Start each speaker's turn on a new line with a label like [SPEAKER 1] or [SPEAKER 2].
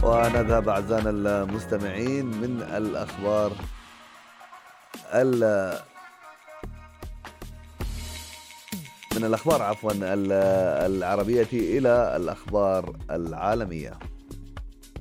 [SPEAKER 1] ونذهب أعزائنا المستمعين ال من الأخبار العربية إلى الأخبار العالمية.